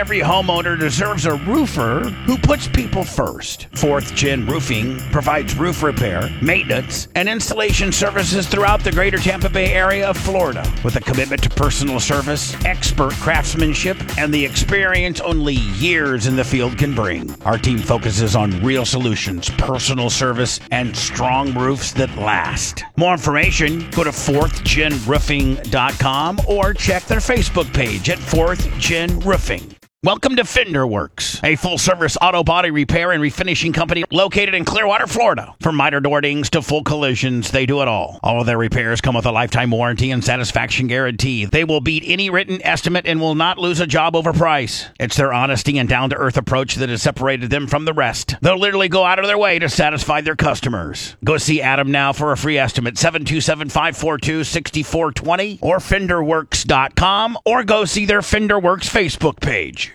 every homeowner deserves a roofer who puts people first. Fourth Gen Roofing provides roof repair, maintenance, and installation services throughout the greater Tampa Bay area of Florida. With a commitment to personal service, expert craftsmanship, and the experience only years in the field can bring. Our team focuses on real solutions, personal service, and strong roofs that last. More information, go to fourthgenroofing.com or check their Facebook page at Fourth Gen Roofing. Welcome to Fender Works, a full-service auto body repair and refinishing company located in Clearwater, Florida. From miter door dings to full collisions, they do it all. All of their repairs come with a lifetime warranty and satisfaction guarantee. They will beat any written estimate and will not lose a job over price. It's their honesty and down-to-earth approach that has separated them from the rest. They'll literally go out of their way to satisfy their customers. Go see Adam now for a free estimate, 727-542-6420 or FenderWorks.com, or go see their Fender Works Facebook page.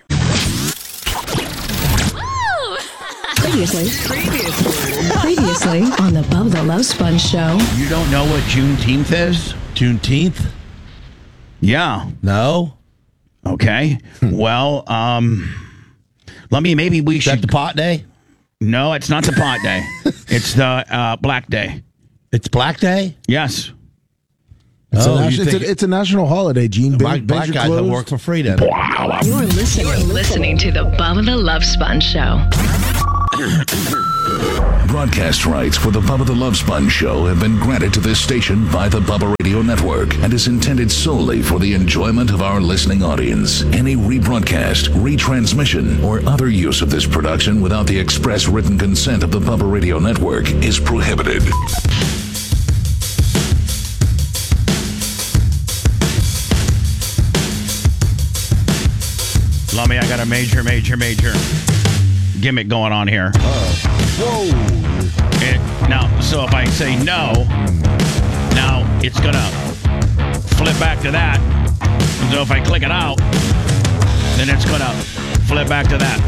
Previously on the Bubba the Love Sponge Show. You don't know what Juneteenth is? Juneteenth? Yeah. No. Okay. Well, maybe we Is should. that the pot day? No, it's not the pot day. It's the Black Day. It's Black Day? Yes. It's a national holiday, Gene. Black guys that work for free then. You're listening to the Bubba the Love Sponge Show. Broadcast rights for the Bubba the Love Sponge Show have been granted to this station by the Bubba Radio Network and is intended solely for the enjoyment of our listening audience. Any rebroadcast, retransmission, or other use of this production without the express written consent of the Bubba Radio Network is prohibited. Lummy, I got a major gimmick going on here. Whoa. Now, so if I say no, now it's going to flip back to that. So if I click it out, then it's going to flip back to that.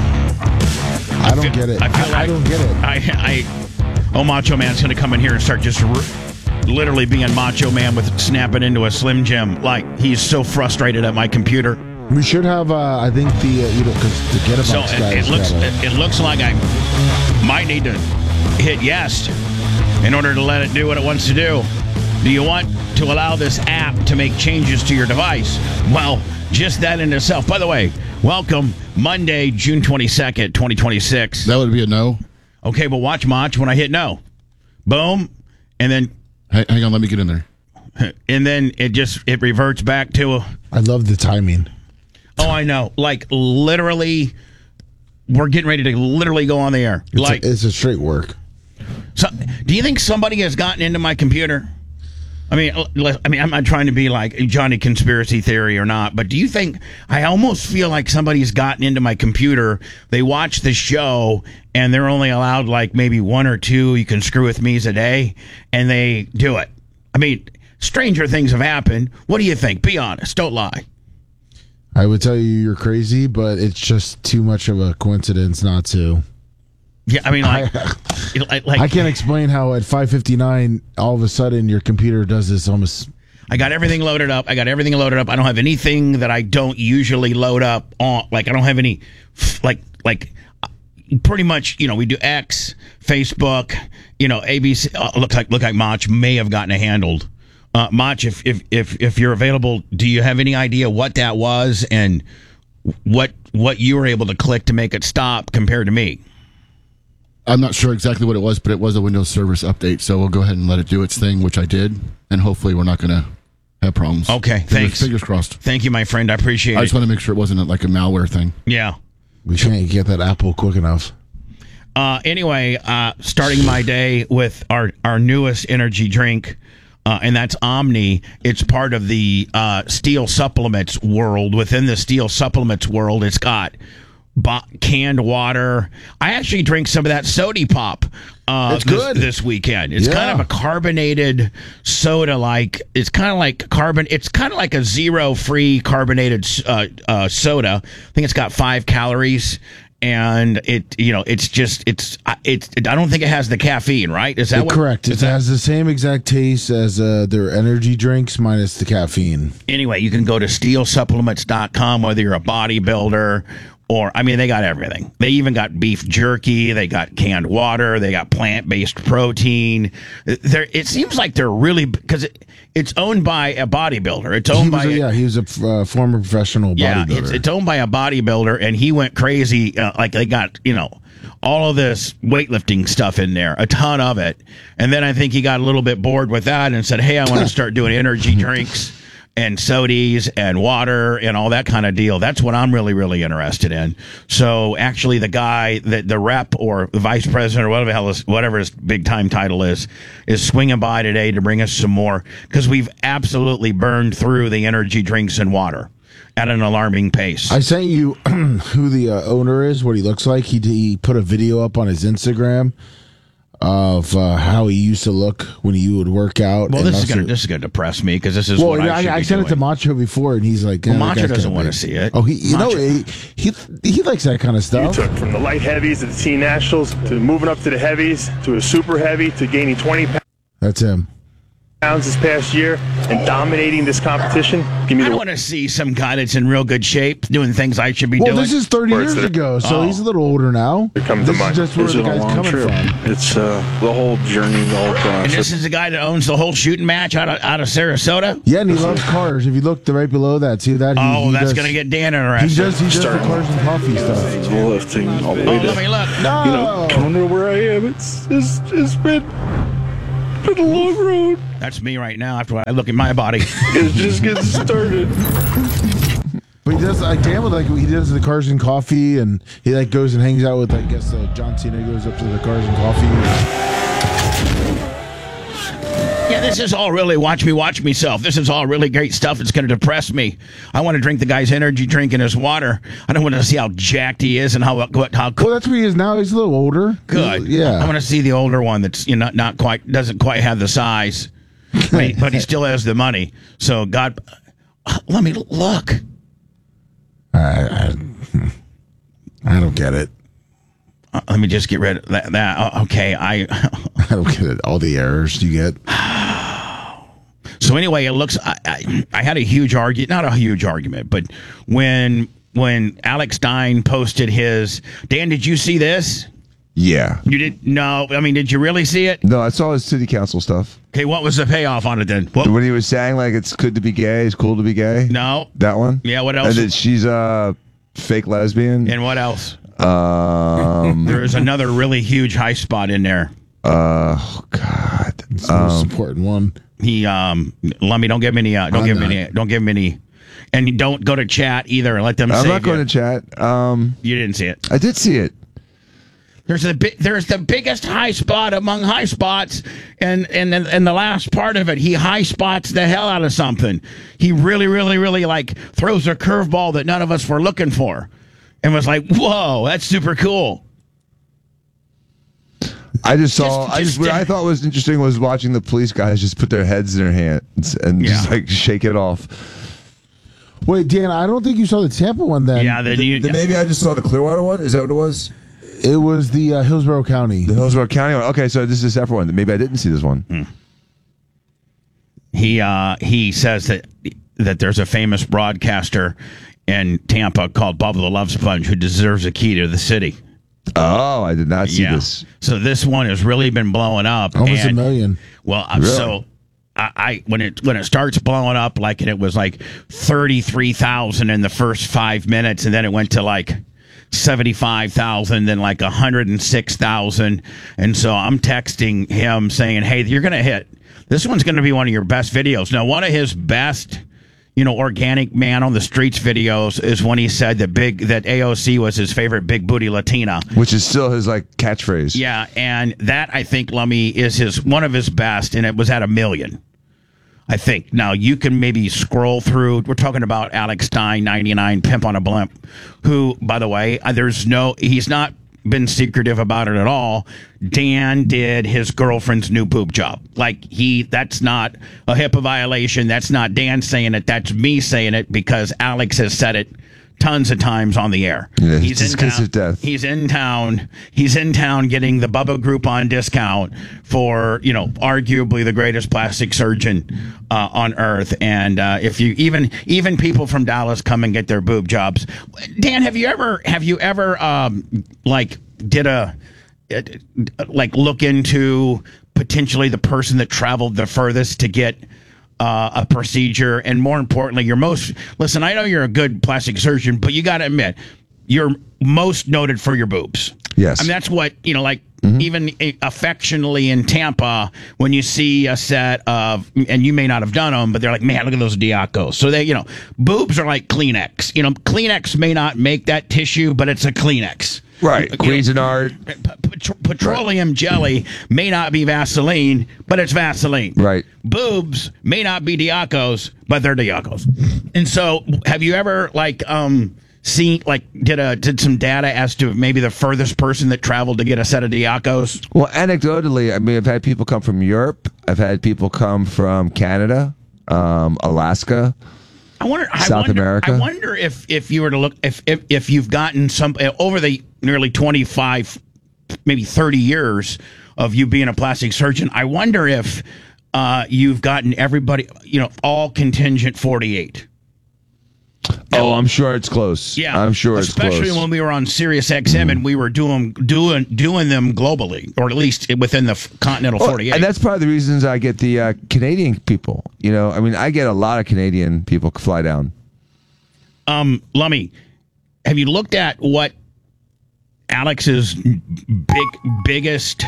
I don't get it. I don't get it. Macho Man's going to come in here and start just literally being Macho Man with snapping into a Slim Jim. Like, he's so frustrated at my computer. We should have, I think, because the Get-A-Box So guys it looks like I might need to hit yes in order to let it do what it wants to do. Do you want to allow this app to make changes to your device? Well, just that in itself. By the way, welcome Monday, June 22nd, 2026. That would be a no. Okay, but watch when I hit no. Boom. And then... Hang on, let me get in there. And then it reverts back to... I love the timing. Oh, I know. Like, literally, we're getting ready to literally go on the air. It's a straight work. So, do you think somebody has gotten into my computer? I mean, I'm not trying to be like Johnny Conspiracy Theory or not, but do you think, I almost feel like somebody's gotten into my computer, they watch the show, and they're only allowed like maybe one or two you can screw with me's a day, and they do it. I mean, stranger things have happened. What do you think? Be honest. Don't lie. I would tell you you're crazy, but it's just too much of a coincidence not to. Yeah, I mean, like I can't explain how at 5:59 all of a sudden your computer does this almost. I got everything loaded up. I don't have anything that I don't usually load up on. Like, I don't have any, like pretty much, we do X, Facebook, ABC. Look like Mach may have gotten it handled. Mach, if you're available, do you have any idea what that was and what you were able to click to make it stop compared to me? I'm not sure exactly what it was, but it was a Windows Service update, so we'll go ahead and let it do its thing, which I did, and hopefully we're not going to have problems. Okay, thanks. Fingers crossed. Thank you, my friend. I appreciate it. I just want to make sure it wasn't like a malware thing. Yeah. We can't get that Apple quick enough. Anyway, starting my day with our newest energy drink, and that's Omni. It's part of the Steel Supplements world. Within the Steel Supplements world, it's got canned water. I actually drink some of that Sody Pop this weekend. It's kind of a carbonated soda. It's kind of like a zero-free carbonated soda. I think it's got 5 calories. And I don't think it has the caffeine, right? Is that correct? It has the same exact taste as their energy drinks minus the caffeine. Anyway, you can go to steelsupplements.com, whether you're a bodybuilder or, I mean, they got everything. They even got beef jerky. They got canned water. They got plant-based protein. It seems like they're really, because it's owned by a bodybuilder. It's owned he was a former professional bodybuilder. Yeah, it's owned by a bodybuilder, and he went crazy. Like they got, all of this weightlifting stuff in there, a ton of it. And then I think he got a little bit bored with that and said, hey, I want to start doing energy drinks and sodies and water and all that kind of deal. That's what I'm really, really interested in. So actually the guy, the rep or the vice president or whatever his big time title is swinging by today to bring us some more, because we've absolutely burned through the energy drinks and water at an alarming pace. I sent you who the owner is, what he looks like. He put a video up on his Instagram of how he used to look when he would work out. Well, this is gonna depress me, because this is what I sent it to Macho before, and he's like, Macho doesn't want to see it. Oh, he likes that kind of stuff. You took from the light heavies to the teen nationals to moving up to the heavies to a super heavy to gaining 20 pounds. That's him. This past year and dominating this competition. I want to see some guy that's in real good shape doing things I should be doing. Well, this is 30 years ago, so he's a little older now. Here comes this is just where the guy's coming from. It's the whole journey, the whole process. And this is the guy that owns the whole shooting match out of Sarasota? Yeah, and he loves cars. If you look right below that, see that? That's going to get Dan interested. He does the cars and coffee stuff. He's lifting all the way let me look. No! Coming to where I am, it's been a long road. That's me right now after I look at my body. It's just getting started. But he does he does the cars and coffee, and he goes and hangs out with, I guess, John Cena goes up to the cars and coffee. Yeah, this is all really watch myself. This is all really great stuff. It's going to depress me. I want to drink the guy's energy drink and his water. I don't want to see how jacked he is and how. Well, that's where he is now. He's a little older. Good. Yeah. I want to see the older one that's not quite, doesn't quite have the size, but he still has the money. So God, let me look. I don't get it. Let me just get rid of that. Okay, I don't get it. All the errors you get. So anyway, it looks. I had a huge argument, not a huge argument, but when Alex Stein posted his. Dan, did you see this? Yeah. You didn't? No. I mean, did you really see it? No, I saw his city council stuff. Okay, what was the payoff on it then? When he was saying it's good to be gay, it's cool to be gay. No. That one. Yeah. What else? And that she's a fake lesbian. And what else? There is another really huge high spot in there. Oh God, it's the most important one. He Lummy, don't give him any. Don't give him any. And don't go to chat either. Let them. I'm not going to chat. You didn't see it. I did see it. There's the biggest high spot among high spots, and the last part of it, he high spots the hell out of something. He really, really, really throws a curveball that none of us were looking for. And was like, whoa, that's super cool. I just saw. What I thought was interesting was watching the police guys just put their heads in their hands and just shake it off. Wait, Dan, I don't think you saw the Tampa one then. Yeah, maybe I just saw the Clearwater one. Is that what it was? It was the Hillsborough County. The Hillsborough County one. Okay, so this is a separate one. Maybe I didn't see this one. He says that there's a famous broadcaster in Tampa called Bubba the Love Sponge who deserves a key to the city. Oh, I did not see this. So this one has really been blowing up. Almost 1 million. Well, really? So I when it starts blowing up and it was 33,000 in the first 5 minutes, and then it went to 75,000, then 106,000, and so I'm texting him saying, "Hey, you're gonna hit. This one's gonna be one of your best videos." Now, one of his best. Organic man on the streets videos is when he said that AOC was his favorite big booty Latina, which is still his catchphrase. Yeah, and that I think Lummy is one of his best, and it was at 1 million. I think. Now you can maybe scroll through. We're talking about Alex Stein, 99 pimp on a blimp, who, by the way, he's not been secretive about it at all. Dan did his girlfriend's new boob job. That's not a HIPAA violation. That's not Dan saying it. That's me saying it because Alex has said it tons of times on the air. Yeah, he's just in kiss town. of death. He's in town. He's in town getting the Bubba Group on discount for, arguably the greatest plastic surgeon on earth. And if you even people from Dallas come and get their boob jobs. Dan, have you ever look into potentially the person that traveled the furthest to get a procedure, and more importantly, listen, I know you're a good plastic surgeon, but you got to admit, you're most noted for your boobs. Yes. I mean, that's what, even affectionately in Tampa, when you see a set of, and you may not have done them, but they're like, man, look at those Diacos. So they, boobs are like Kleenex. Kleenex may not make that tissue, but it's a Kleenex. Right. Cuisinart. Petroleum jelly may not be Vaseline, but it's Vaseline. Right. Boobs may not be Diacos, but they're Diacos. And so, have you ever seen did some data as to maybe the furthest person that traveled to get a set of Diacos? Well, anecdotally, I mean, I've had people come from Europe. I've had people come from Canada, Alaska. South America. I wonder if you were to look if you've gotten some over the nearly 25, maybe 30 years of you being a plastic surgeon. I wonder if you've gotten everybody, all contingent 48. Oh, I'm sure it's close. Yeah, I'm sure it's close. Especially when we were on Sirius XM and we were doing them globally, or at least within the continental 48. And that's part of the reasons I get the Canadian people. I mean, I get a lot of Canadian people fly down. Lummy, have you looked at what Alex's biggest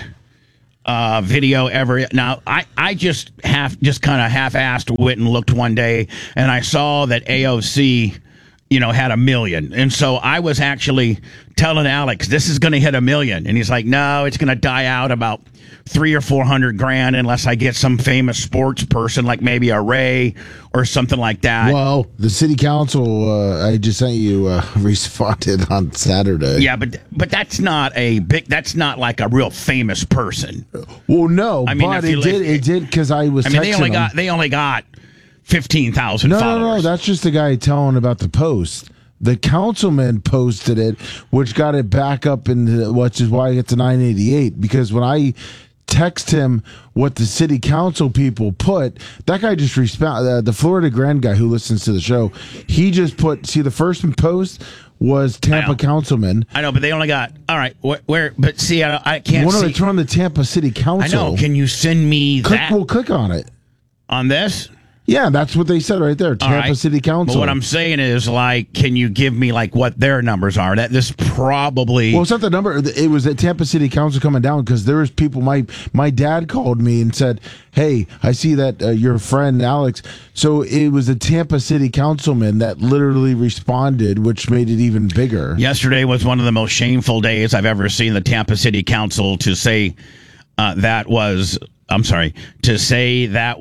video ever? Now, I just kind of half-assed went and looked one day, and I saw that AOC, had 1 million. And so I was actually telling Alex, this is going to hit 1 million. And he's like, no, it's going to die out about $300,000 or $400,000 unless I get some famous sports person like maybe a Ray or something like that. Well, the city council, I just sent you, responded on Saturday. Yeah, but that's not like a real famous person. Well, no, I mean, but it did because I was. I mean, they only got 15,000 followers. No, that's just the guy telling about the post. The councilman posted it, which got it back up, which is why I get to 988. Because when I text him what the city council people put, that guy just responded. The Florida Grand guy who listens to the show, he just put. See, the first post was Tampa councilman. I know, but they only got all right. Where? But see, I can't see. It's from the Tampa City Council. I know. Can you send me that? We'll click on it. On this. Yeah, that's what they said right there. Tampa City Council. But what I'm saying is, can you give me what their numbers are? That this probably. Well, it's not the number. It was at Tampa City Council coming down because there was people. My dad called me and said, "Hey, I see that your friend Alex." So it was a Tampa City councilman that literally responded, which made it even bigger. Yesterday was one of the most shameful days I've ever seen the Tampa City Council to say that was. I'm sorry, to say that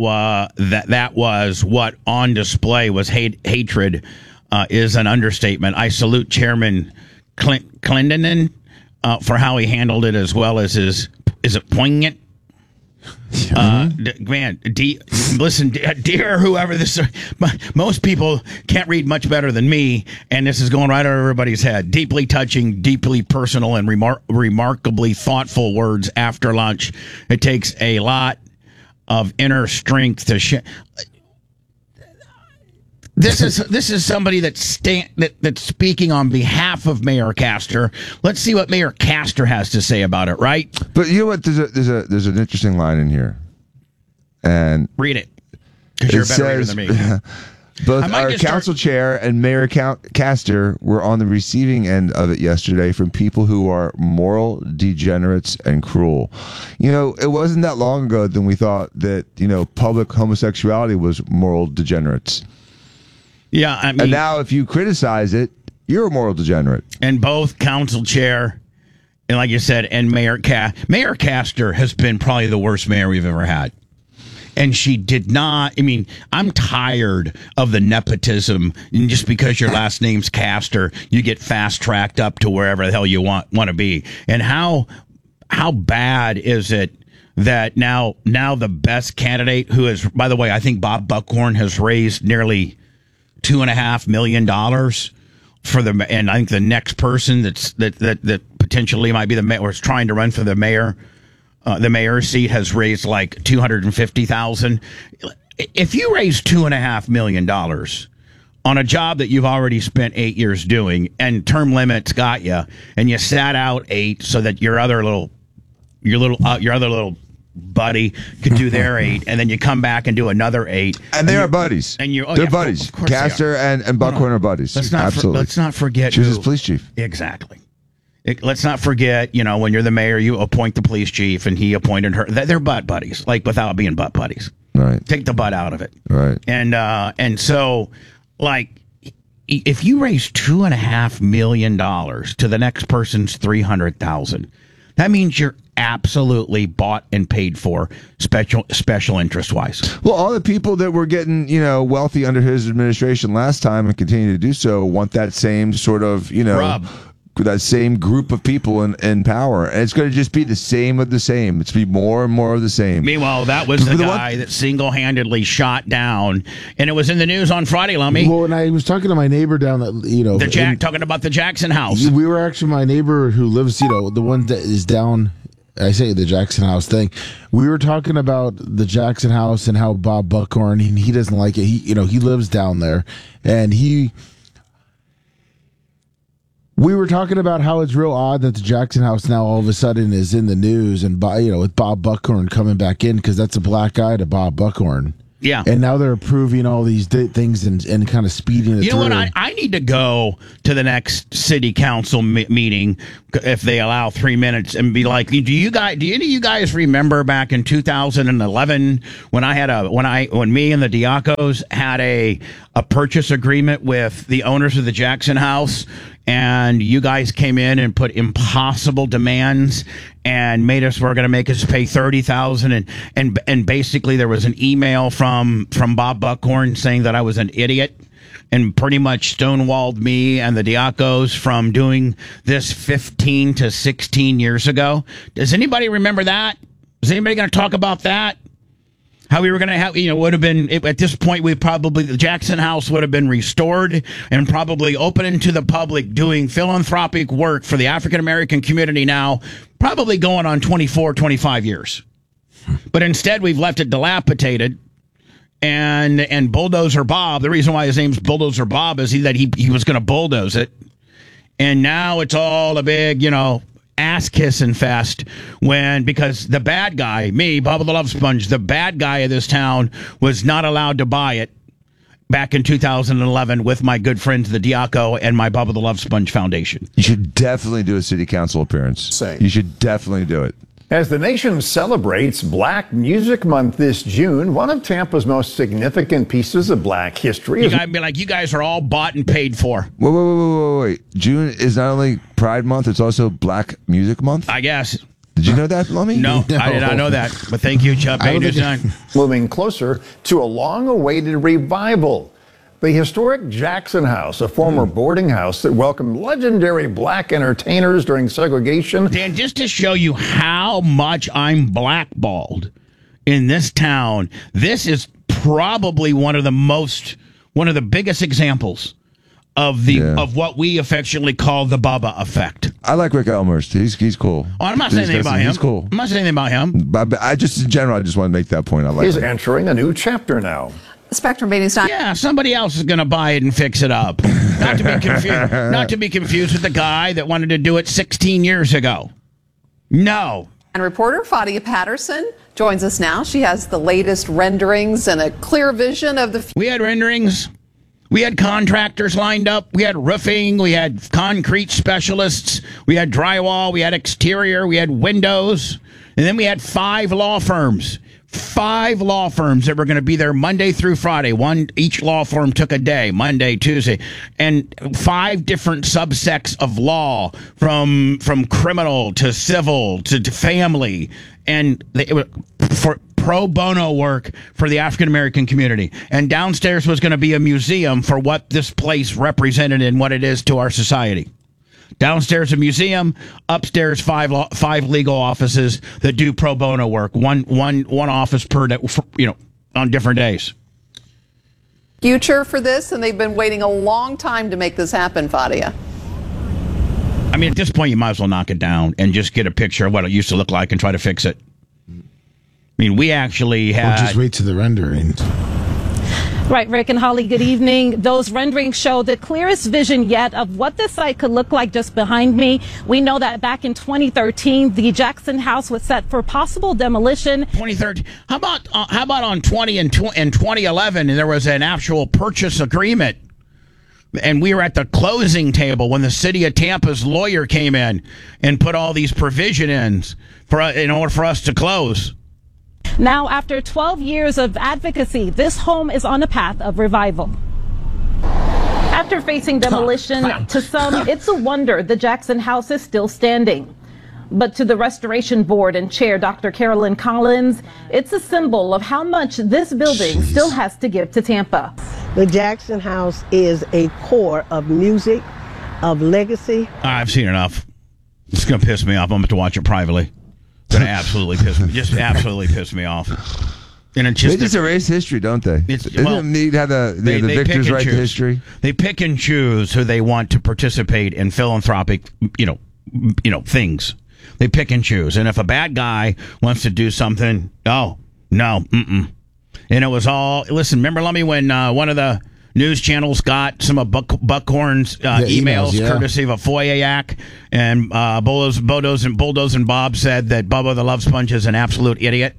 was what on display was hatred is an understatement. I salute Chairman Clendenin for how he handled it, as well as is it poignant? Listen, dear whoever this, most people can't read much better than me, and this is going right over everybody's head. Deeply touching, deeply personal, and remarkably thoughtful words after lunch. It takes a lot of inner strength to share. This is somebody that's speaking on behalf of Mayor Castor. Let's see what Mayor Castor has to say about it, right? But you know what? There's an interesting line in here, and read it because you're a better reader than me. Both our council chair and Mayor Castor were on the receiving end of it yesterday from people who are moral degenerates and cruel. It wasn't that long ago that we thought that public homosexuality was moral degenerates. Yeah, I mean, and now if you criticize it, you're a moral degenerate. And both council chair, and like you said, and Mayor Castor has been probably the worst mayor we've ever had. And she did not. I mean, I'm tired of the nepotism. And just because your last name's Castor, you get fast tracked up to wherever the hell you want to be. And how bad is it that now the best candidate, who is, by the way, I think Bob Buckhorn has raised nearly $2.5 million and I think the next person that potentially might be the mayor or is trying to run for the mayor's seat has raised like $250,000. If you raise $2.5 million on a job that you've already spent 8 years doing, and term limits got you, and you sat out 8 so that your other little buddy could do their 8, and then you come back and do another 8, and they are buddies. And they're buddies. Castor and Buckhorn are buddies. Absolutely. Let's not forget. She was his police chief. Exactly. Let's not forget. When you're the mayor, you appoint the police chief, and he appointed her. They're butt buddies, like without being butt buddies. Right. Take the butt out of it. Right. And so, like, if you raise $2.5 million to the next person's $300,000, that means you're absolutely bought and paid for special interest wise. Well, all the people that were getting, wealthy under his administration last time and continue to do so want that same sort of, rub. That same group of people in power. And it's going to just be the same of the same. It's going to be more and more of the same. Meanwhile, that was the guy that single-handedly shot down, and it was in the news on Friday, Lummy. Well, and I was talking to my neighbor down at, talking about the Jackson House. We were actually, my neighbor who lives, the one that is down, I say the Jackson House thing. We were talking about the Jackson House and how Bob Buckhorn, he doesn't like it. He lives down there, and we were talking about how it's real odd that the Jackson House now all of a sudden is in the news, and with Bob Buckhorn coming back in, because that's a black guy to Bob Buckhorn. Yeah. And now they're approving all these things and kind of speeding it through. You know what? I need to go to the next city council meeting if they allow 3 minutes and be like, do any of you guys remember back in 2011 when me and the Diacos had a purchase agreement with the owners of the Jackson House, and you guys came in and put impossible demands and were going to make us pay $30,000, and basically there was an email from Bob Buckhorn saying that I was an idiot and pretty much stonewalled me and the Diacos from doing this 15 to 16 years ago. Does anybody remember that? Is anybody going to talk about that? How we were going to have, would have been, at this point, the Jackson House would have been restored and probably open to the public, doing philanthropic work for the African-American community now, probably going on 24, 25 years. But instead, we've left it dilapidated. And Bulldozer Bob, the reason why his name's Bulldozer Bob is that he was going to bulldoze it. And now it's all a big, ass-kissing fest because the bad guy, me, Bubba the Love Sponge, the bad guy of this town was not allowed to buy it back in 2011 with my good friends, the Diaco, and my Bubba the Love Sponge Foundation. You should definitely do a city council appearance. You should definitely do it. As the nation celebrates Black Music Month this June, one of Tampa's most significant pieces of Black history is... you guys are all bought and paid for. Wait. June is not only Pride Month, it's also Black Music Month? I guess. Did you know that, Lummy? No, I did not know that. But thank you, Chubb. Moving closer to a long-awaited revival. The historic Jackson House, a former boarding house that welcomed legendary Black entertainers during segregation. Dan, just to show you how much I'm blackballed in this town, this is probably one of the biggest examples of what we affectionately call the Bubba effect. I like Rick Elmhurst. He's cool. Oh, I'm not saying anything about him. He's cool. I'm not saying anything about him. But in general, I just want to make that point. He's entering a new chapter now. Spectrum Meeting's time. Yeah, somebody else is going to buy it and fix it up. Not to be confused with the guy that wanted to do it 16 years ago. No. And reporter Fadia Patterson joins us now. She has the latest renderings and a clear vision of the... We had renderings. We had contractors lined up. We had roofing. We had concrete specialists. We had drywall. We had exterior. We had windows. And then we had 5 law firms. 5 law firms that were going to be there Monday through Friday. Each law firm took a day, Monday, Tuesday, and 5 different subsects of law, from criminal to civil to family, and it was for pro bono work for the African American community. And downstairs was going to be a museum for what this place represented and what it is to our society. Downstairs a museum, upstairs 5 legal offices that do pro bono work. One office per day, on different days. future for this, and they've been waiting a long time to make this happen, Fadia. I mean, at this point, you might as well knock it down and just get a picture of what it used to look like and try to fix it. I mean, we actually had... Or just wait to the renderings. Right, Rick and Holly, good evening. Those renderings show the clearest vision yet of what this site could look like just behind me. We know that back in 2013, the Jackson House was set for possible demolition. 2013. How about on 2011, and there was an actual purchase agreement, and we were at the closing table when the city of Tampa's lawyer came in and put all these provisions in order for us to close. Now, after 12 years of advocacy, this home is on a path of revival. After facing demolition, to some, it's a wonder the Jackson House is still standing. But to the Restoration Board and Chair Dr. Carolyn Collins, it's a symbol of how much this building still has to give to Tampa. The Jackson House is a core of music, of legacy. I've seen enough. It's going to piss me off. I'm going to watch it privately. It's going to absolutely piss me off. And it they just erase history, don't they? Isn't it neat how the victors write the history? They pick and choose who they want to participate in philanthropic, things. They pick and choose. And if a bad guy wants to do something, oh, no, And it was all, listen, remember, Lummy, when one of the news channels got some of Buckhorn's emails courtesy of a FOIA-act, and Bulldoze and Bob said that Bubba the Love Sponge is an absolute idiot?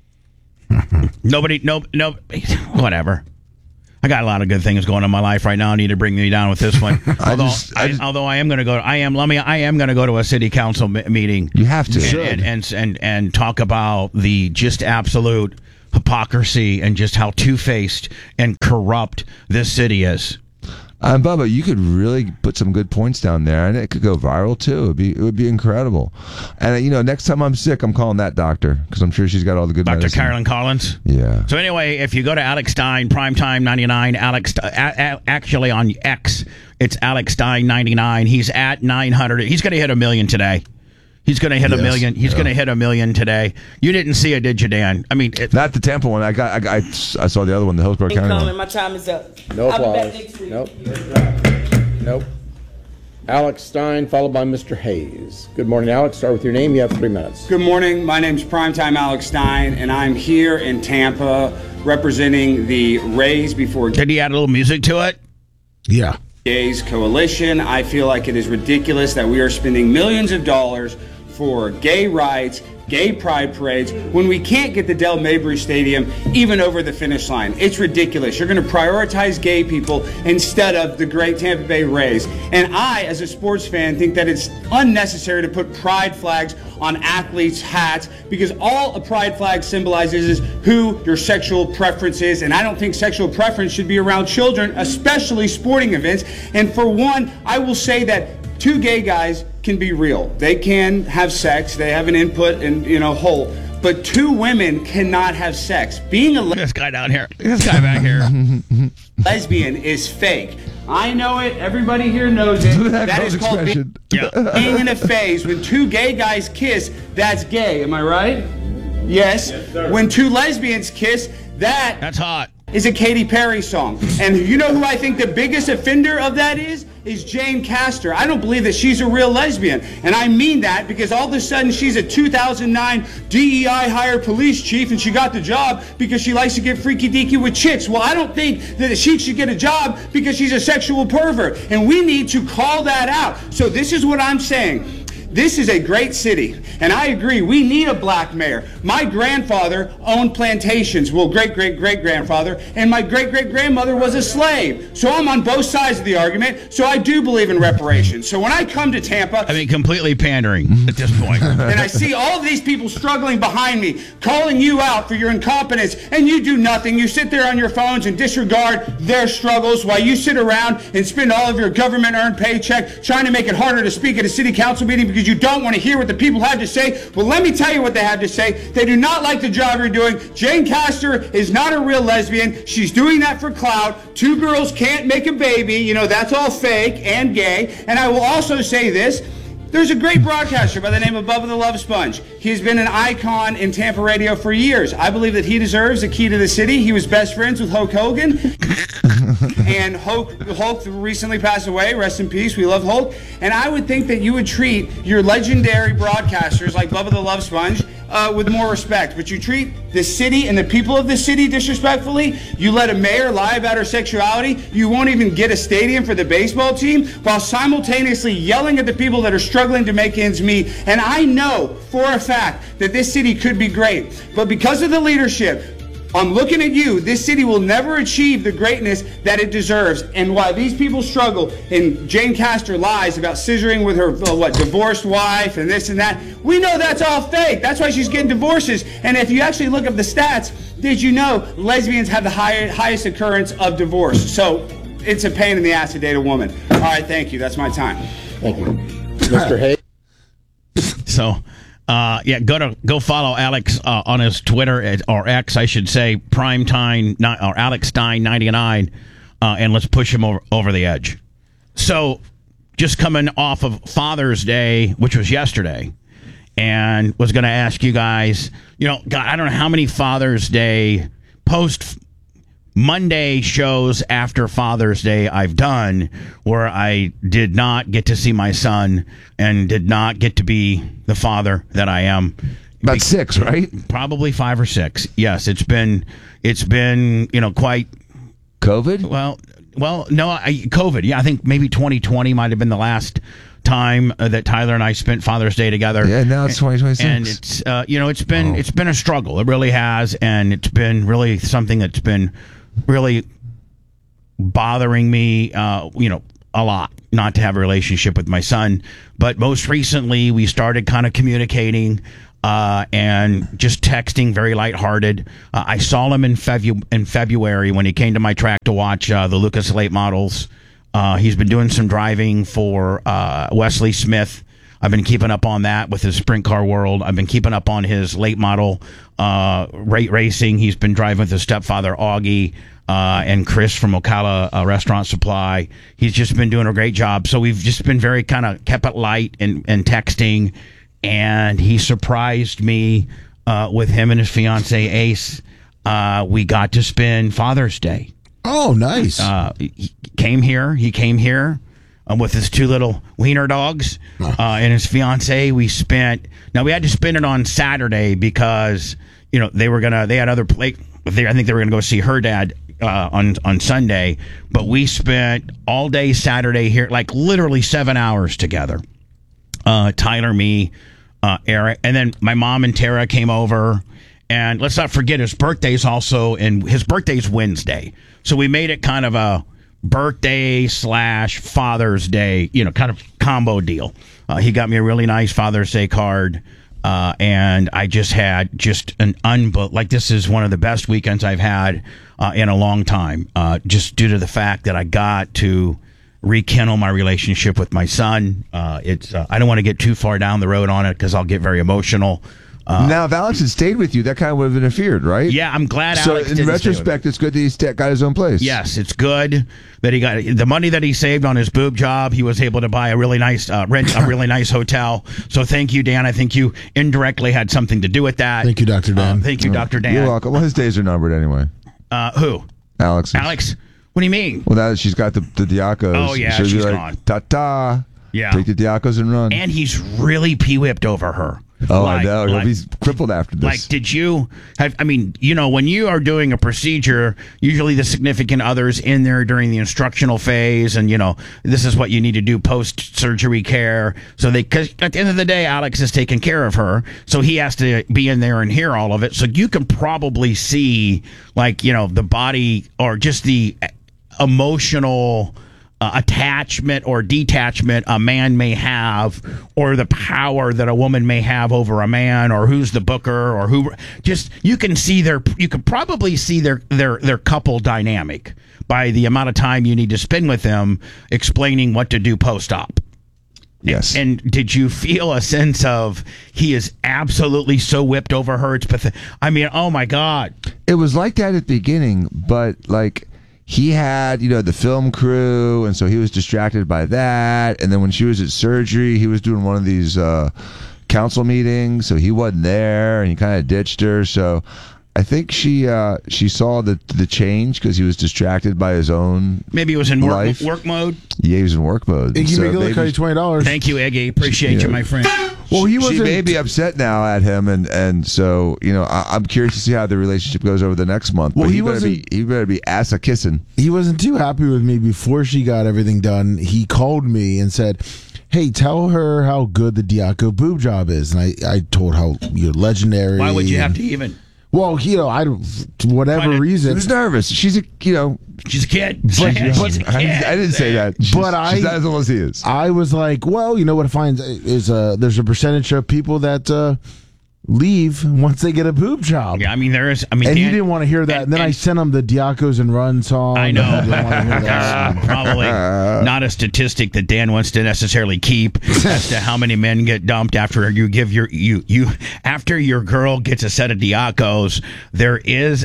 Nobody, whatever. I got a lot of good things going on in my life right now. I need to bring me down with this one. Although I am going to go. I am going to go to a city council meeting. You have to and talk about the just absolute hypocrisy and just how two-faced and corrupt this city is. Bubba, you could really put some good points down there, and it could go viral too. It would be incredible. And next time I'm sick, I'm calling that doctor because I'm sure she's got all the good Dr. medicine. Carolyn Collins. Yeah. So anyway, if you go to Alex Stein Primetime 99, actually on X, it's Alex Stein 99. He's at 900. He's going to hit 1 million today. He's going to hit 1 million. He's going to hit 1 million today. You didn't see it, did you, Dan? I mean, not the Tampa one. I saw the other one, the Hillsborough County one. My time is up. No applause. Nope. Alex Stein, followed by Mr. Hayes. Good morning, Alex. Start with your name. You have 3 minutes. Good morning. My name's Primetime Alex Stein, and I'm here in Tampa representing the Raise Before. Did he add a little music to it? Yeah. Gays Coalition. I feel like it is ridiculous that we are spending millions of dollars for gay rights, gay pride parades, when we can't get the Del Mabry Stadium even over the finish line. It's ridiculous. You're going to prioritize gay people instead of the great Tampa Bay Rays. And I, as a sports fan, think that it's unnecessary to put pride flags on athletes' hats because all a pride flag symbolizes is who your sexual preference is. And I don't think sexual preference should be around children, especially sporting events. And for one, I will say that 2 gay guys can be real. They can have sex. They have an input and, whole. But 2 women cannot have sex. Being a this guy down here. This guy back here. Lesbian is fake. I know it. Everybody here knows it. That is called being in a phase. When 2 gay guys kiss, that's gay. Am I right? Yes. When 2 lesbians kiss, that's hot. Is a Katy Perry song. And you know who I think the biggest offender of that is Jane Castor. I don't believe that she's a real lesbian. And I mean that because all of a sudden she's a 2009 DEI hired police chief and she got the job because she likes to get freaky deaky with chicks. Well, I don't think that she should get a job because she's a sexual pervert. And we need to call that out. So this is what I'm saying. This is a great city, and I agree, we need a black mayor. My grandfather owned plantations, well, great-great-great-grandfather, and my great-great-grandmother was a slave. So I'm on both sides of the argument, so I do believe in reparations. So when I come to Tampa... I mean, completely pandering at this point. And I see all of these people struggling behind me, calling you out for your incompetence, and you do nothing. You sit there on your phones and disregard their struggles while you sit around and spend all of your government-earned paycheck trying to make it harder to speak at a city council meeting because you don't want to hear what the people have to say. Well, let me tell you what they have to say. They do not like the job you're doing. Jane Castor is not a real lesbian. She's doing that for clout. 2 girls can't make a baby. That's all fake and gay. And I will also say this. There's a great broadcaster by the name of Bubba the Love Sponge. He's been an icon in Tampa radio for years. I believe that he deserves a key to the city. He was best friends with Hulk Hogan. And Hulk recently passed away. Rest in peace. We love Hulk. And I would think that you would treat your legendary broadcasters like Bubba the Love Sponge with more respect. But you treat the city and the people of the city disrespectfully. You let a mayor lie about her sexuality. You won't even get a stadium for the baseball team while simultaneously yelling at the people that are struggling to make ends meet. And I know for a fact that this city could be great. But because of the leadership, I'm looking at you. This city will never achieve the greatness that it deserves. And while these people struggle, and Jane Castor lies about scissoring with her, divorced wife and this and that, we know that's all fake. That's why she's getting divorces. And if you actually look up the stats, did you know lesbians have the highest occurrence of divorce? So it's a pain in the ass to date a woman. All right, thank you. That's my time. Thank you. Mr. Hayes? So... go follow Alex on his Twitter or X, I should say, Primetime or Alex Stein 99, and let's push him over the edge. So, just coming off of Father's Day, which was yesterday, and was going to ask you guys, God, I don't know how many Father's Day post Monday shows after Father's Day I've done where I did not get to see my son and did not get to be the father that I am. About 6, right? Probably 5 or 6. Yes, it's been quite COVID. Well, no, COVID. Yeah, I think maybe 2020 might have been the last time that Tyler and I spent Father's Day together. Yeah, now it's 2026, and it's it's been a struggle. It really has, and it's been really something that's been really bothering me, a lot, not to have a relationship with my son. But most recently, we started kind of communicating and just texting, very lighthearted. I saw him in February when he came to my track to watch the Lucas Late Models. He's been doing some driving for Wesley Smith. I've been keeping up on that with his Sprint Car World. I've been keeping up on his late model racing. He's been driving with his stepfather, Augie, and Chris from Ocala Restaurant Supply. He's just been doing a great job. So we've just been very kind of kept it light and texting. And he surprised me with him and his fiance, Ace. We got to spend Father's Day. Oh, nice. He came here with his 2 little wiener dogs and his fiance. We had to spend it on Saturday because they had other I think they were gonna go see her dad on Sunday, but we spent all day Saturday here, like literally 7 hours together. Tyler, me, Eric, and then my mom and Tara came over. And let's not forget his birthday's also, and his birthday's Wednesday. So we made it kind of a birthday / Father's Day, kind of combo deal. He got me a really nice Father's Day card. And I just had this is one of the best weekends I've had in a long time, just due to the fact that I got to rekindle my relationship with my son. I don't want to get too far down the road on it because I'll get very emotional. Now, if Alex had stayed with you, that kind of would have interfered, right? Yeah, I'm glad Alex didn't. So, in retrospect, it's good that he's got his own place. Yes, it's good that he got the money that he saved on his boob job. He was able to buy a really nice rent a really nice hotel. So, thank you, Dan. I think you indirectly had something to do with that. Thank you, Dr. Dan. Thank you, Dr. Dan. You're welcome. Well, his days are numbered anyway. Who? Alex. Alex. What do you mean? Well, now that she's got the Diacos. Oh yeah, she's gone. Ta-ta. Yeah. Take the Diacos and run. And he's really pee-whipped over her. Oh, I know. He's crippled after this. Like, did you have, when you are doing a procedure, usually the significant other's in there during the instructional phase, and, this is what you need to do post-surgery care. So because at the end of the day, Alex is taking care of her, so he has to be in there and hear all of it. So you can probably see, the body or just the emotional attachment or detachment a man may have, or the power that a woman may have over a man, or who's the booker, or who. Just you can probably see their couple dynamic by the amount of time you need to spend with them explaining what to do post-op. Yes. And did you feel a sense of he is absolutely so whipped over her? It's pathetic. Oh my God. It was like that at the beginning, but he had, the film crew, and so he was distracted by that. And then when she was at surgery, he was doing one of these council meetings, so he wasn't there, and he kind of ditched her. So I think she saw the change because he was distracted by his own. Maybe he was in life. work mode. Yeah, he was in work mode. Iggy McGillicuddy, $20. Thank you, Iggy. Appreciate you, my friend. Well, she may be upset now at him, and so I'm curious to see how the relationship goes over the next month. Well, but he better be ass a kissing. He wasn't too happy with me before she got everything done. He called me and said, "Hey, tell her how good the Diaco boob job is." And I told how you're legendary. Why would you have to even? Well, whatever reason. She was nervous. She's a kid. She's a kid. I didn't say that. She's not as old as he is. I was like, well, you know what I find is there's a percentage of people that leave once they get a boob job. Yeah, I mean there is. And you didn't want to hear that. And then I sent him the Diacos and Run song. I know. Didn't want to hear that. Probably not a statistic that Dan wants to necessarily keep as to how many men get dumped after you give after your girl gets a set of Diacos. There is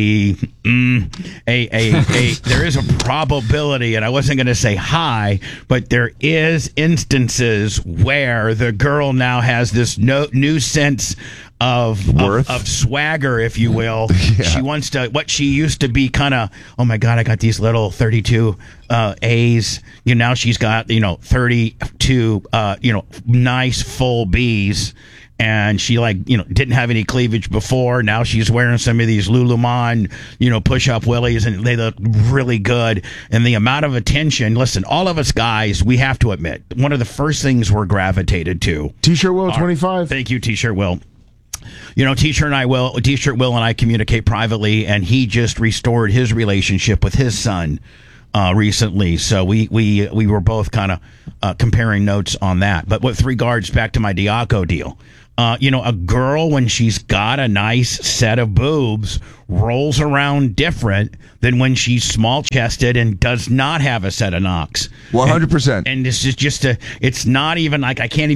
there is a probability, and I wasn't going to say high, but there is instances where the girl now has this new sense of worth, of swagger, if you will. Yeah. She wants to, what she used to be kind of, oh my God, I got these little 32 A's. Now she's got 32 nice full B's. And she didn't have any cleavage before. Now she's wearing some of these Lululemon, push-up willies, and they look really good. And the amount of attention, listen, all of us guys, we have to admit, one of the first things we're gravitated to. T-shirt Will, 25. Thank you, T-shirt Will. T-shirt Will and I communicate privately, and he just restored his relationship with his son recently. So we were both kind of comparing notes on that. But with regards back to my Diaco deal, a girl, when she's got a nice set of boobs, rolls around different than when she's small-chested and does not have a set of knocks. 100%. And this is it's not even like I can't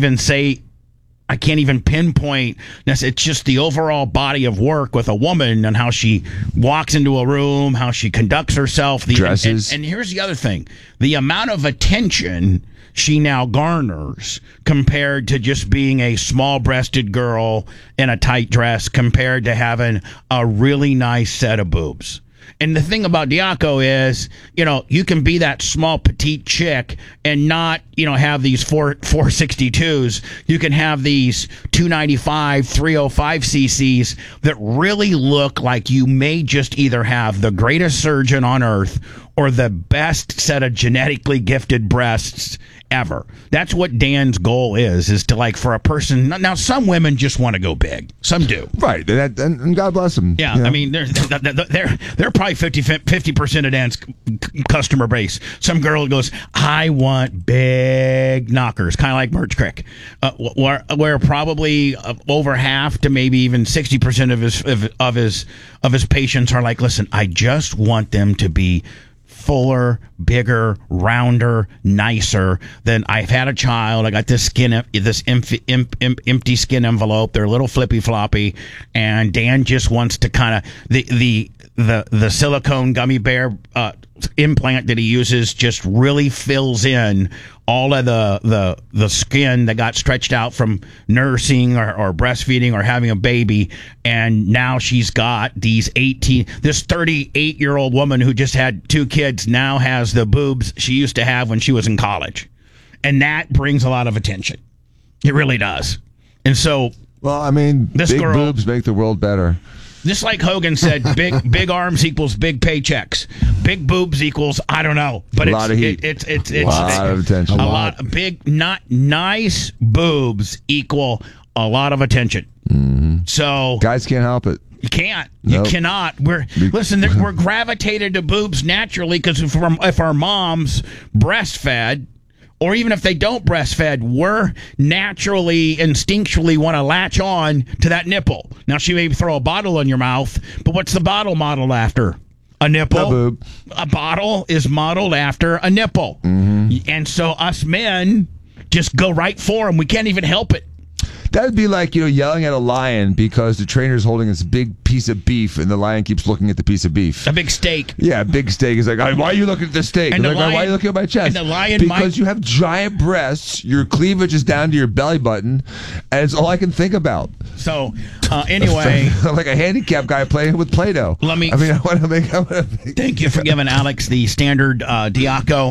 even pinpoint. It's just the overall body of work with a woman and how she walks into a room, how she conducts herself. Dresses. And here's the other thing. The amount of attention she now garners compared to just being a small-breasted girl in a tight dress compared to having a really nice set of boobs. And the thing about Diaco is, you can be that small, petite chick and not, have these 462s. You can have these 295, 305 cc's that really look like you may just either have the greatest surgeon on earth or the best set of genetically gifted breasts ever. That's what Dan's goal is to for a person. Now, some women just want to go big. Some do. Right. And God bless them. Yeah. I mean, they're probably 50% of Dan's customer base. Some girl goes, I want big knockers, kind of like Merch Crick, where probably over half to maybe even 60% of his patients are like, listen, I just want them to be fuller, bigger, rounder, nicer. Than I've had a child. I got this empty skin envelope. They're a little flippy floppy, and Dan just wants to kind of the silicone gummy bear implant that he uses just really fills in all of the skin that got stretched out from nursing or breastfeeding or having a baby. And now she's got this 38-year-old woman who just had 2 kids now has the boobs she used to have when she was in college. And that brings a lot of attention. It really does. And so, well, I mean, big boobs make the world better. Just like Hogan said, big arms equals big paychecks. Big boobs equals, I don't know, but a lot of heat. It's a lot of attention. A lot big, not nice boobs equal a lot of attention. Mm-hmm. So guys can't help it. You can't. Nope. You cannot. We're gravitated to boobs naturally because if our moms breastfed. Or even if they don't breastfed, we're naturally, instinctually want to latch on to that nipple. Now, she may throw a bottle in your mouth, but what's the bottle modeled after? A nipple. A boob. A bottle is modeled after a nipple. Mm-hmm. And so us men just go right for them. We can't even help it. That would be like, yelling at a lion because the trainer's holding this big piece of beef and the lion keeps looking at the piece of beef. A big steak. Yeah, a big steak. Is like, why are you looking at the steak? And the like, why are you looking at my chest? And the lion because you have giant breasts, your cleavage is down to your belly button, and it's all I can think about. So, anyway. Like a handicapped guy playing with Play-Doh. I want to make. Thank you for giving Alex the standard Diaco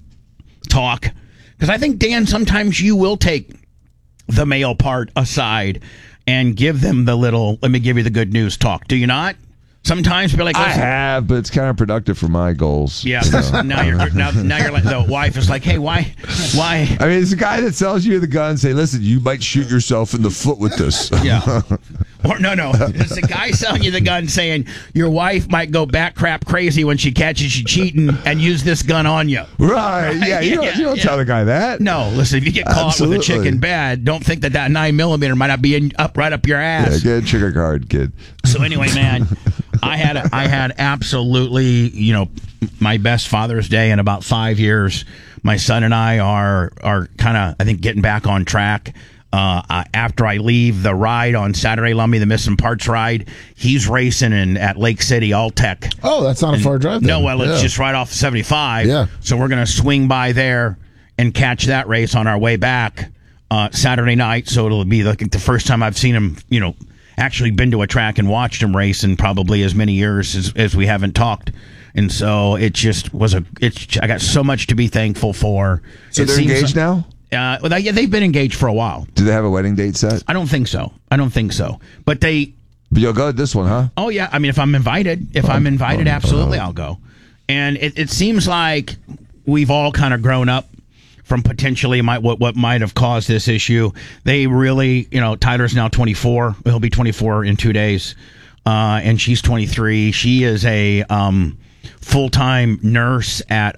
talk. Because I think, Dan, sometimes you will take the male part aside and give them the little, let me give you the good news talk. Do you not? Sometimes be like, listen. I have, but it's counterproductive for my goals. Yeah. So. now you're like, the wife is like, hey, why? I mean, it's a guy that sells you the gun. Say, listen, you might shoot yourself in the foot with this. Yeah. Or no. It's the guy selling you the gun saying your wife might go bat crap crazy when she catches you cheating and use this gun on you. Right. Yeah. You don't tell the guy that. No. Listen, if you get caught with a chick in bed, don't think that 9mm might not be right up your ass. Yeah, get a trigger guard, kid. So anyway, man, I had absolutely, my best Father's Day in about 5 years. My son and I are kind of, I think, getting back on track. After I leave the ride on Saturday, Lummy, the Missing Parts ride, he's racing at Lake City Alltech. Oh, that's not a far drive then. No, well, it's just right off 75. Yeah. So we're going to swing by there and catch that race on our way back Saturday night. So it'll be like the first time I've seen him, actually been to a track and watched him race in probably as many years as we haven't talked. And so it just was I got so much to be thankful for. So they're engaged now? They've been engaged for a while. Do they have a wedding date set? I don't think so. But But you'll go to this one, huh? Oh, yeah. I mean, if I'm invited, absolutely I'll go. And it seems like we've all kind of grown up from potentially what might have caused this issue. They really, Tyler's now 24. He'll be 24 in 2 days. And she's 23. She is a full-time nurse at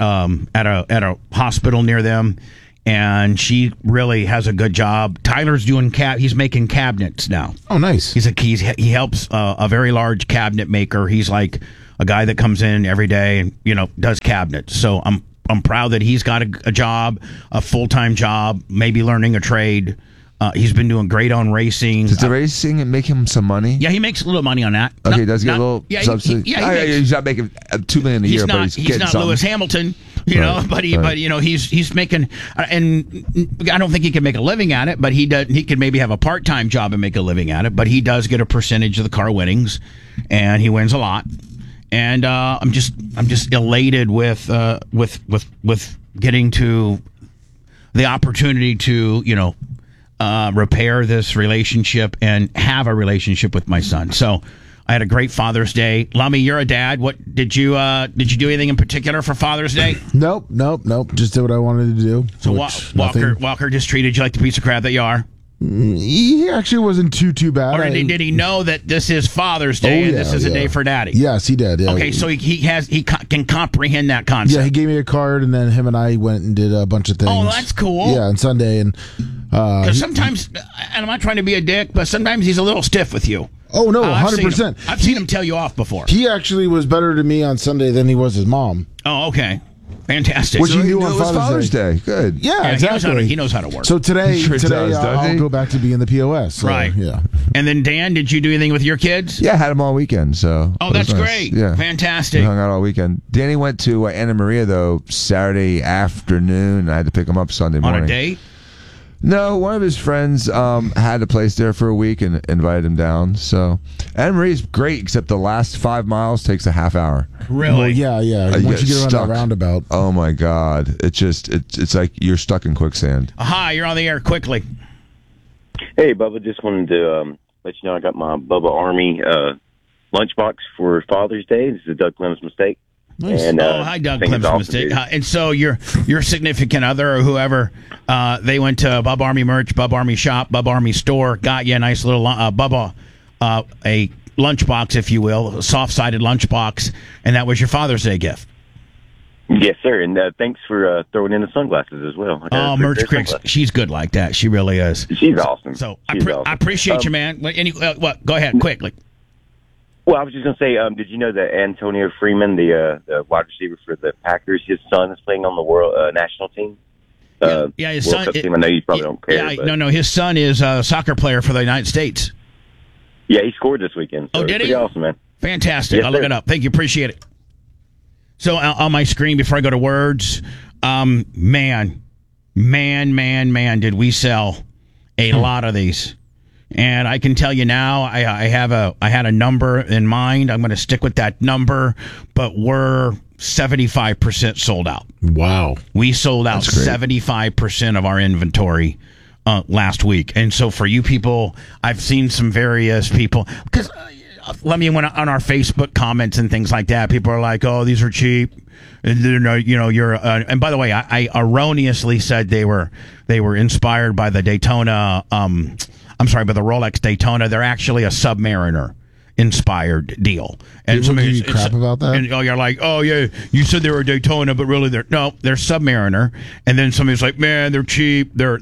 a hospital near them. And she really has a good job. Tyler's he's making cabinets now. Oh, nice. He helps a very large cabinet maker. He's like a guy that comes in every day and, does cabinets. So I'm proud that he's got a job, a full-time job, maybe learning a trade. He's been doing great on racing. Does the racing make him some money? Yeah, he makes a little money on that. Okay, does he get a little subsidy? He's not making $2 million a year, but he's getting something. Lewis Hamilton, but he's making, and I don't think he can make a living at it, but he could maybe have a part-time job and make a living at it, but he does get a percentage of the car winnings, and he wins a lot. And I'm just elated with getting to the opportunity to repair this relationship and have a relationship with my son. So I had a great Father's Day. Lummy, you're a dad. What did you do anything in particular for Father's Day? Nope. Just did what I wanted to do. So Walker just treated you like the piece of crap that you are. He actually wasn't too bad. Or did he know that this is Father's Day and this is a day for Daddy? Yes, he did. Yeah. Okay, so he can comprehend that concept. Yeah, he gave me a card, and then him and I went and did a bunch of things. Oh, that's cool. Yeah, on Sunday, and because sometimes, and I'm not trying to be a dick, but sometimes he's a little stiff with you. Oh no, 100%. I've seen him tell you off before. He actually was better to me on Sunday than he was his mom. Oh, okay. Fantastic. What you knew on Father's Day. Good. Yeah, exactly. He knows how to work. So today I'll go back to being the POS. So, right. Yeah. And then Dan, did you do anything with your kids? Yeah, I had them all weekend. So. Oh, that's great. Yeah. Fantastic. We hung out all weekend. Danny went to Anna Maria though Saturday afternoon. I had to pick him up Sunday morning. On a date? No, one of his friends had a place there for a week and invited him down. So Anna Maria's great, except the last 5 miles takes a half hour. Really? Well, yeah. Once you get around that roundabout. Oh my God! It's like you're stuck in quicksand. Hi, you're on the air quickly. Hey, Bubba, just wanted to let you know I got my Bubba Army lunchbox for Father's Day. This is Doug Clem's mistake. Nice. And, hi, Doug Clem's mistake. And so your significant other or whoever, they went to Bub Army merch, Bub Army shop, Bub Army store, got you a nice little Bubba, a lunchbox, if you will, a soft-sided lunchbox, and that was your Father's Day gift. Yes, sir. And thanks for throwing in the sunglasses as well. Oh, Merch Cricks, she's good like that. She really is. She's awesome. So I appreciate you, man. What? Go ahead, quickly. Well, I was just going to say, did you know that Antonio Freeman, the wide receiver for the Packers, his son is playing on the world national team? his son. World Cup team. I know you probably don't care. No. His son is a soccer player for the United States. Yeah, he scored this weekend. So did he? Pretty awesome, man. Fantastic. Yes, I'll look it up. Thank you. Appreciate it. So on my screen before I go to words, man, did we sell a lot of these. And I can tell you now, I had a number in mind. I'm going to stick with that number, but we're 75% sold out. Wow. We sold out 75% of our inventory last week. And so for you people, I've seen some various people, because on our Facebook comments and things like that, people are like, "Oh, these are cheap." And and by the way, I erroneously said they were inspired by the Daytona. By the Rolex Daytona. They're actually a Submariner inspired deal. And people give you crap about that? And you're like, "Oh yeah, you said they were Daytona, but really they're Submariner." And then somebody's like, "Man, they're cheap. They're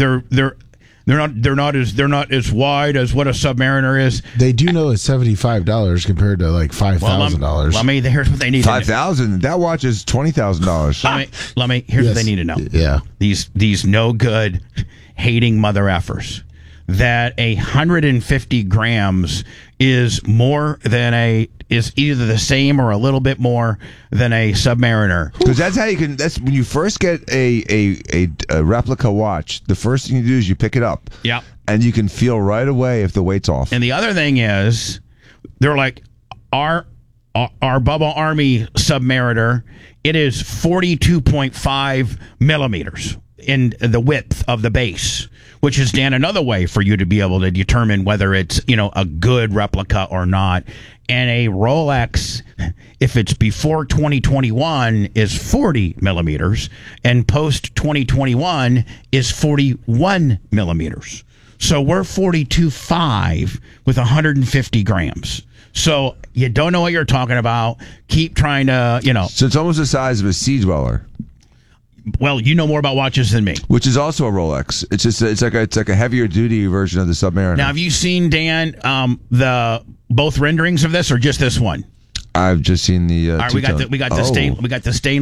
not as wide as what a Submariner is." They do know it's $75 compared to like $5,000. Here's what they need. $5,000. That watch is $20,000. Here's what they need to know. Yeah. These no good, hating mother effers. That 150 grams is either the same or a little bit more than a Submariner. Because that's how you can. That's when you first get a replica watch. The first thing you do is you pick it up. Yeah, and you can feel right away if the weight's off. And the other thing is, they're like our Bubba Army Submariner. It is 42.5 millimeters in the width of the base, which is, Dan, another way for you to be able to determine whether it's, a good replica or not. And a Rolex, if it's before 2021, is 40 millimeters, and post 2021 is 41 millimeters. So we're 42.5 with 150 grams. So you don't know what you're talking about. Keep trying to, So it's almost the size of a Sea Dweller. Well, you know more about watches than me. Which is also a Rolex. It's like a heavier duty version of the Submariner. Now, have you seen, Dan, the both renderings of this, or just this one? I've just seen the. All right, we got the stainless